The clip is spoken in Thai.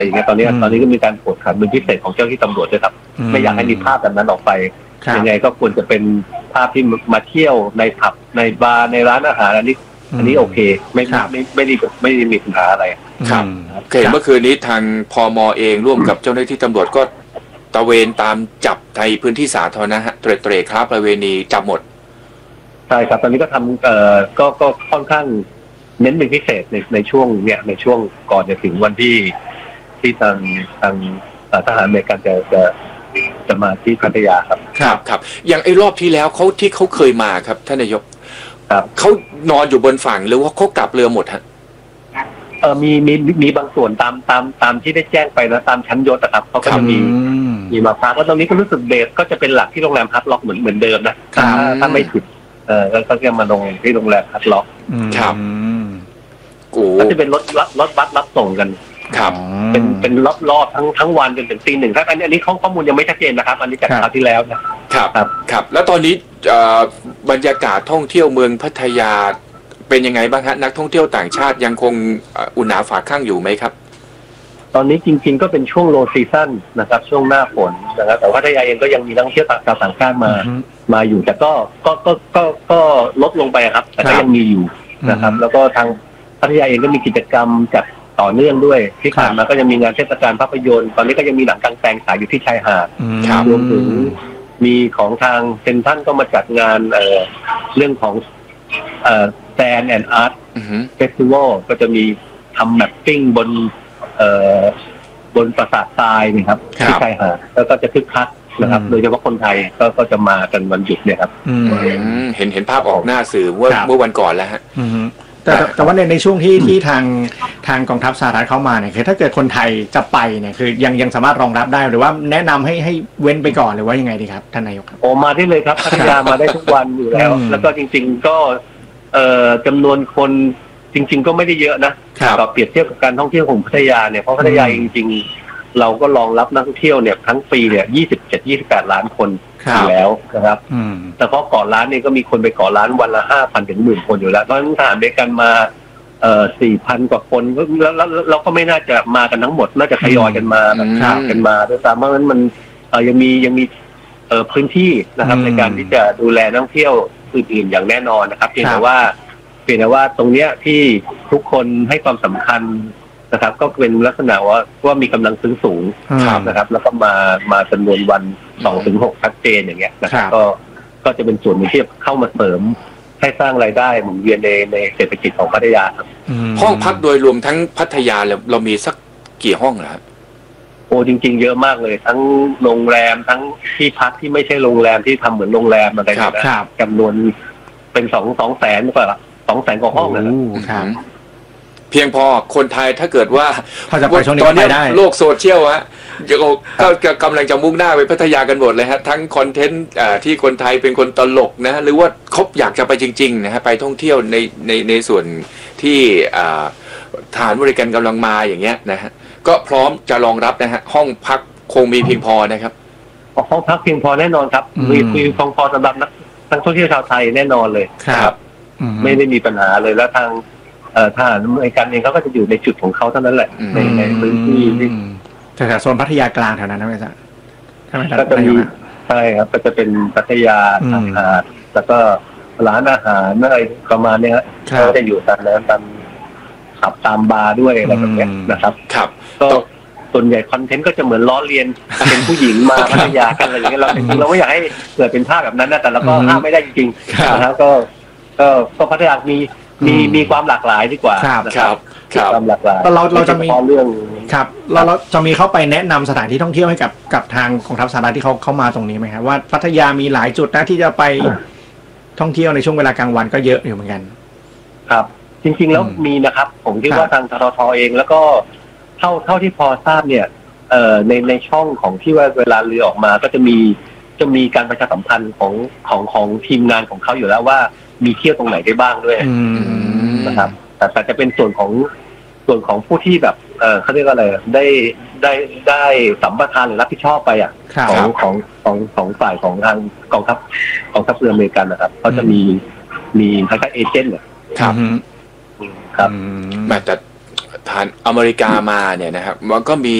อย่างเงี้ยตอนนี้ก็มีการกวดขันเป็นพิเศษของเจ้าที่ตำรวจด้วยครับไม่อยากให้มีภาพแบบนั้นออกไปยังไงก็ควรจะเป็นภาพที่มาเที่ยวในผับในบาร์ในร้านอาหารอันนี้โอเคไม่ได้มีปัญหาอะไรครับเห็นเมื่อคืนนี้ทางพม.เองร่วมกับเจ้าหน้าที่ตำรวจก็ตระเวนตามจับในพื้นที่สาธารณะเตร่ค้าประเวณีจับหมดใช่ครับตอนนี้ก็ทำก็ค่อนข้างเน้นเป็นพิเศษในช่วงในช่วงก่อนจะถึงวันที่ทางทหารอเมริกันจะมาที่พัทยาครับครับอย่างไอ้รอบที่แล้วที่เขาเคยมาครับท่านนายกครับเขานอนอยู่บนฝั่งหรือว่าเขากลับเรือหมดฮะมีบางส่วนตามที่ได้แจ้งไปนะตามชั้นยศนะครับเขาก็จะมีมาพักแล้วตรงนี้ก็รู้สึกเบสก็จะเป็นหลักที่โรงแรมฮัทล็อกเหมือนเดิมนะถ้าไม่ผิดก็จะมาลงที่โรงแรมฮัทล็อกครับก็จะเป็นรถบัสรับส่งกันครับเป็นรอบทั้งวันจนถึงตี 1ครับอันนี้ข้อมูลยังไม่ชัดเจนนะครับอันนี้จากคราวที่แล้วนะครับแล้วตอนนี้บรรยากาศท่องเที่ยวเมืองพัทยาเป็นยังไงบ้างฮะนักท่องเที่ยวต่างชาติยังคงอุ่นหนาฝาข้างอยู่ไหมครับตอนนี้จริงๆก็เป็นช่วงโลซีซั่นนะครับช่วงหน้าฝนนะครับแต่พัทยาเองก็ยังมีนักท่องเที่ยวต่างชาติมาอยู่แต่ก็ลดลงไปครับแต่ก็ยังมีอยู่นะครับแล้วก็ทางพัทยาเองก็มีกิจกรรมจัดต่อเนื่องด้วยที่ผ่านมาก็จะมีงานเทศกาลภาพยนตร์ตอนนี้ก็ยังมีหนังกลางแปลงฉายอยู่ที่ชายหาดรวมถึงมีของทางเซ็นทรัลก็มาจัดงานเรื่องของSand and Art Festival ก็จะมีทำแมปปิ้งบนปราสาททรายนะครับที่ชายหาดแล้วก็จะคึกคักนะครับโดยเฉพาะคนไทยก็จะมากันวันหยุดเนี่ยครับเห็นภาพออกหน้าสื่อเมื่อวันก่อนแล้วฮะแต่ว่าในช่วงที่ทางกองทัพสหรัฐเข้ามาเนี่ยคือถ้าเกิดคนไทยจะไปเนี่ยคือยังสามารถรองรับได้หรือว่าแนะนำให้เว้นไปก่อนหรือว่ายังไงดีครับท่านนายกครับมาได้เลยครับพัทยามาได้ทุกวันอยู่แล้วแล้วก็จริงๆก็จำนวนคนจริงๆก็ไม่ได้เยอะนะต่อเปรียบเทียบกับการท่องเที่ยวของพัทยาเนี่ยเพราะพัทยาจริงๆเราก็รองรับนักท่องเที่ยวเนี่ยทั้งปีเนี่ย27-28 ล้านคนอยู่แล้วนะครับแต่เพราะเกาะล้านนี่ก็มีคนไปเกาะล้านวันละ 5,000 ถึง 10,000 คนอยู่แล้วเพราะฉะนั้นทหารอเมริกันมา4,000 กว่าคนแล้วก็ไม่น่าจะมากันทั้งหมดน่าจะทยอยกันมากันมาโดยตามเพราะฉะนั้นมันยังมีพื้นที่นะครับในการที่จะดูแลนักท่องเที่ยวอื่นๆอย่างแน่นอนนะครับเพียงแต่ว่าตรงเนี้ยที่ทุกคนให้ความสำคัญนะครับก็เป็นลักษณะว่ามีกำลังซื้อสูงนะครับแล้วก็มาจำนวนวัน 2-6 ชัดเจนอย่างเงี้ยนะครับก็จะเป็นส่วนหนึ่งที่เข้ามาเสริมให้สร้างรายได้หมุนเวียนในเศรษฐกิจของพัทยาครับห้องพักโดยรวมทั้งพัทยาเรามีสักกี่ห้องล่ะจริงๆเยอะมากเลยทั้งโรงแรมทั้งที่พักที่ไม่ใช่โรงแรมที่ทำเหมือนโรงแรมอะไรนะจำนวนเป็น2 แสนกว่า200,000 กว่าห้องนะครับเพียงพอคนไทยถ้าเกิดว่าตอนนี้โลกโซเชียลฮะก็กำลังจะมุ่งหน้าไปพัทยากันหมดเลยฮะทั้งคอนเทนต์ที่คนไทยเป็นคนตลกนะหรือว่าเขาอยากจะไปจริงๆนะฮะไปท่องเที่ยวในส่วนที่ฐานบริการกำลังมาอย่างเงี้ยนะฮะก็พร้อมจะรองรับนะฮะห้องพักคงมีเพียงพอนะครับห้องพักเพียงพอแน่นอนครับมีเพียงพอสำหรับนักท่องเที่ยวชาวไทยแน่นอนเลยครับไม่ได้มีปัญหาเลยแล้วทางทหารอเมริกันเองเขาก็จะอยู่ในจุดของเขาเท่านั้นแหละในพื้นที่แต่โซนพัทยากลางแถวนั้นนะไม่ใช่ก็จะมีใช่ครับก็จะเป็นพัทยาหาดแล้วก็ร้านอาหารอะไรประมาณนี้เขาจะอยู่ตามนั้นตามขับตามบาร์ด้วยอะไรแบบนี้นะครับก็ส่วนใหญ่คอนเทนต์ก็จะเหมือนล้อเลียนเป็นผู้หญิงมาพัทยากันอะไรอย่างเงี้ยเราไม่อยากให้เกิดเป็นภาพแบบนั้นนะแต่เราก็ห้ามไม่ได้จริงๆนะครับก็พัทยามีความหลากหลายดีกว่าครับความหลากหลายเราจะมีเรื่องครับเราจะมีเข้าไปแนะนำสถานที่ท่องเที่ยวให้กับทางของทัพสหรัฐที่เขามาตรงนี้ไหมครับว่าพัทยามีหลายจุดนะที่จะไปท่องเที่ยวในช่วงเวลากลางวันก็เยอะอยู่เหมือนกันครับจริงๆแล้วมีนะครับผมคิดว่าทางททเองแล้วก็เท่าที่พอทราบเนี่ยในช่องของที่ว่าเวลาเรือออกมาก็จะมีการประชาสัมพันธ์ของทีมงานของเขาอยู่แล้วว่ามีเที่ยวตรงไหนได้บ้างด้วยนะครับแต่จะเป็นส่วนของผู้ที่แบบเขาเรียกว่าอะไรได้สัมปทานหรือรับผิดชอบไปของฝ่ายของทางกองทัพเรืออเมริกันนะครับเขาจะมีคล้ายๆเอเจนต์ครับครับแต่ผ่านอเมริกามาเนี่ยนะครับมันก็มี